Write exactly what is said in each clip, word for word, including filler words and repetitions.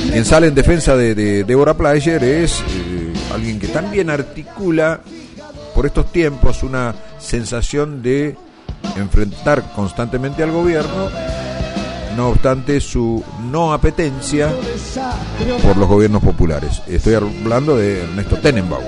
Quien sale en defensa de, de Deborah Player es eh, alguien que también articula por estos tiempos una sensación de enfrentar constantemente al gobierno, no obstante su no apetencia por los gobiernos populares. Estoy hablando de Ernesto Tenenbaum.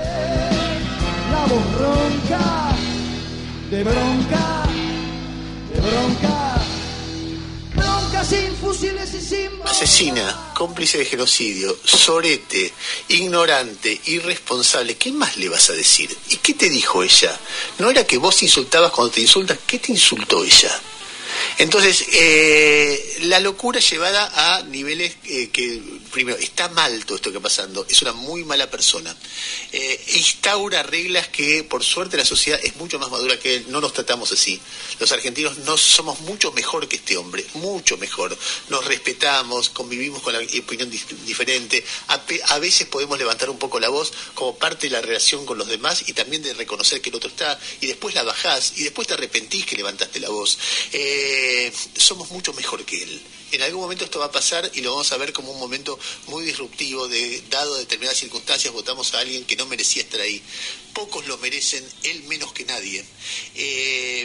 La voz ronca, de bronca, de bronca, bronca sin fusiles y sin... Asesina, cómplice de genocidio, sorete, ignorante, irresponsable. ¿Qué más le vas a decir? ¿Y qué te dijo ella? ¿No era que vos insultabas cuando te insultas? ¿Qué te insultó ella? Entonces, eh, la locura llevada a niveles eh, que, primero, está mal todo esto que está pasando, es una muy mala persona. Eh, instaura reglas que, por suerte, la sociedad es mucho más madura que él, no nos tratamos así. Los argentinos no somos mucho mejor que este hombre, mucho mejor. Nos respetamos, convivimos con la opinión dif- diferente, a, pe- a veces podemos levantar un poco la voz como parte de la relación con los demás y también de reconocer que el otro está, y después la bajás, y después te arrepentís que levantaste la voz. Eh, Eh, somos mucho mejor que él. En algún momento esto va a pasar y lo vamos a ver como un momento muy disruptivo, de, dado determinadas circunstancias, votamos a alguien que no merecía estar ahí. Pocos lo merecen, él menos que nadie. Eh,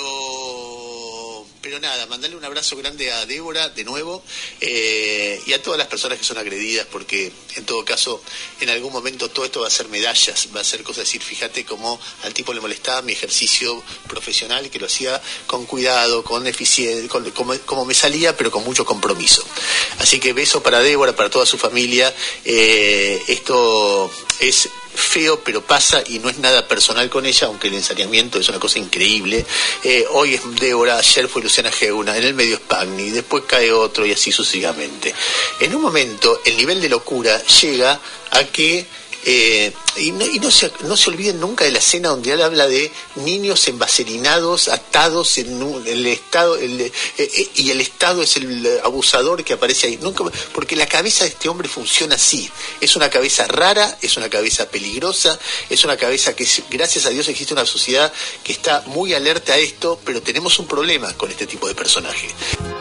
pero, pero nada, mandarle un abrazo grande a Débora de nuevo eh, y a todas las personas que son agredidas, porque en todo caso, en algún momento todo esto va a ser medallas, va a ser cosas, decir, fíjate cómo al tipo le molestaba mi ejercicio profesional, que lo hacía con cuidado, con eficiencia, con, como, como me salía, pero con mucho compromiso. Así que beso para Débora, para toda su familia. Eh, esto es feo, pero pasa y no es nada personal con ella, aunque el ensariamiento es una cosa increíble. Eh, hoy es Débora, ayer fue Luciana Geuna, en el medio Spagni, después cae otro y así sucesivamente. En un momento el nivel de locura llega a que Eh, y no, y no, se, no se olviden nunca de la escena donde él habla de niños envaselinados, atados en un, el Estado, el, eh, eh, y el Estado es el abusador que aparece ahí. Nunca, porque la cabeza de este hombre funciona así. Es una cabeza rara, es una cabeza peligrosa, es una cabeza que, gracias a Dios, existe una sociedad que está muy alerta a esto, pero tenemos un problema con este tipo de personaje.